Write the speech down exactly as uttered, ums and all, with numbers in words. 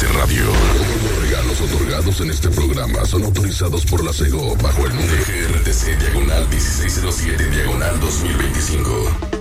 C Radio. Todos los regalos otorgados en este programa son autorizados por la SEGO bajo el número G R T C diagonal dieciséis cero siete diagonal dos mil veinticinco.